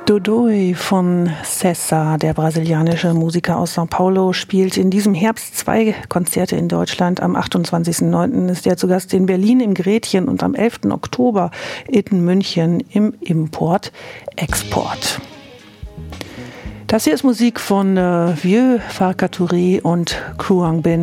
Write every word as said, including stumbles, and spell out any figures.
Dodoi von Cessa, der brasilianische Musiker aus São Paulo, spielt in diesem Herbst zwei Konzerte in Deutschland. Am achtundzwanzigsten neunten ist er zu Gast in Berlin im Gretchen und am elften Oktober in München im Import Export. Das hier ist Musik von äh, Vieux Farka Touré und Kruang Bin.